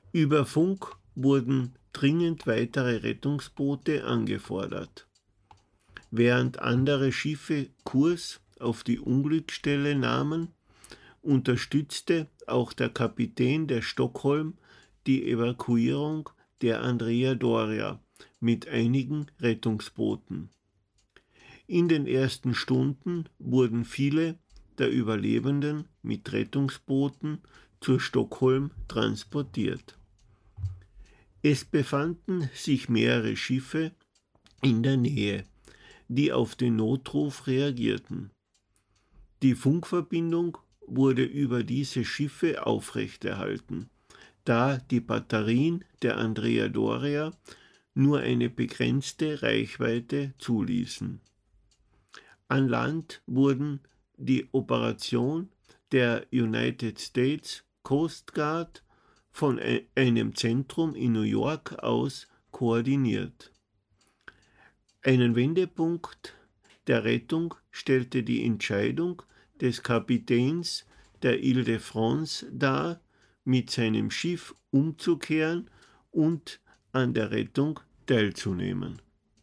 Über Funk wurden dringend weitere Rettungsboote angefordert. Während andere Schiffe Kurs auf die Unglücksstelle nahmen, unterstützte auch der Kapitän der Stockholm die Evakuierung der Andrea Doria mit einigen Rettungsbooten. In den ersten Stunden wurden viele der Überlebenden mit Rettungsbooten zur Stockholm transportiert. Es befanden sich mehrere Schiffe in der Nähe, die auf den Notruf reagierten. Die Funkverbindung wurde über diese Schiffe aufrechterhalten, da die Batterien der Andrea Doria nur eine begrenzte Reichweite zuließen. An Land wurden die Operation der United States Coast Guard von einem Zentrum in New York aus koordiniert. Einen Wendepunkt der Rettung stellte die Entscheidung des Kapitäns der Île-de-France dar, mit seinem Schiff umzukehren und an der Rettung teilzunehmen.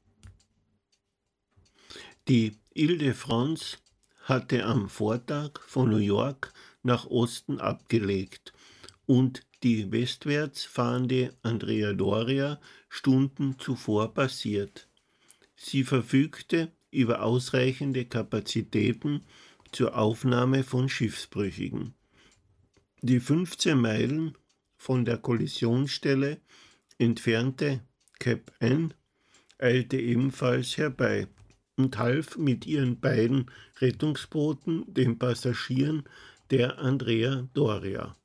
Die Île-de-France hatte am Vortag von New York nach Osten abgelegt und die westwärts fahrende Andrea Doria Stunden zuvor passiert. Sie verfügte über ausreichende Kapazitäten zur Aufnahme von Schiffsbrüchigen. Die 15 Meilen von der Kollisionsstelle entfernte Cap Ann eilte ebenfalls herbei und half mit ihren beiden Rettungsbooten den Passagieren der Andrea Doria.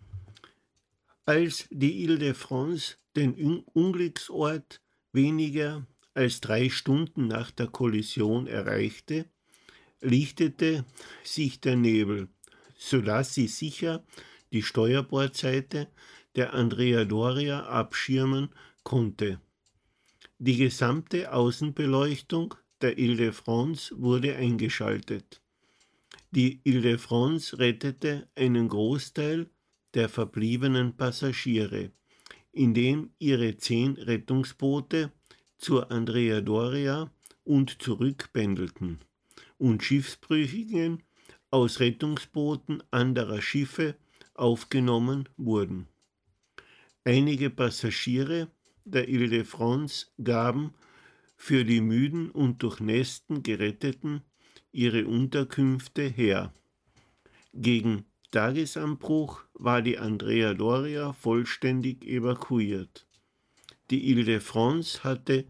Als die Île-de-France den Unglücksort weniger als 3 Stunden nach der Kollision erreichte, lichtete sich der Nebel, sodass sie sicher die Steuerbordseite der Andrea Doria abschirmen konnte. Die gesamte Außenbeleuchtung der Île-de-France wurde eingeschaltet. Die Île-de-France rettete einen Großteil der verbliebenen Passagiere, indem ihre 10 Rettungsboote zur Andrea Doria und zurück pendelten und Schiffsbrüchigen aus Rettungsbooten anderer Schiffe aufgenommen wurden. Einige Passagiere der Île-de-France gaben für die müden und durch Nästen Geretteten ihre Unterkünfte her. Gegen Tagesanbruch war die Andrea Doria vollständig evakuiert. Die Île-de-France hatte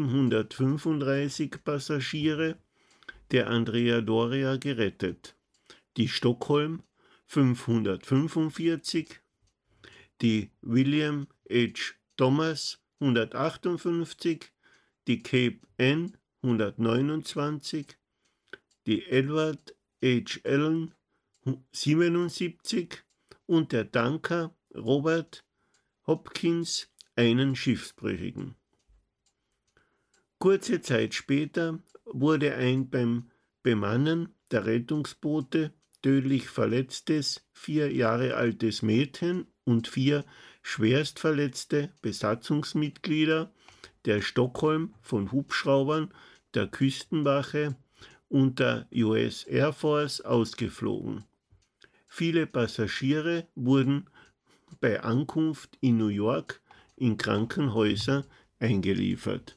735 Passagiere der Andrea Doria gerettet, die Stockholm 545, die William H. Thomas 158, die Cape Ann 129, die Edward H. Allen 77 und der Tanker Robert Hopkins einen Schiffsbrüchigen. Kurze Zeit später wurde ein beim Bemannen der Rettungsboote tödlich verletztes 4 Jahre altes Mädchen und 4 schwerst verletzte Besatzungsmitglieder der Stockholm von Hubschraubern der Küstenwache und der US Air Force ausgeflogen. Viele Passagiere wurden bei Ankunft in New York in Krankenhäuser eingeliefert.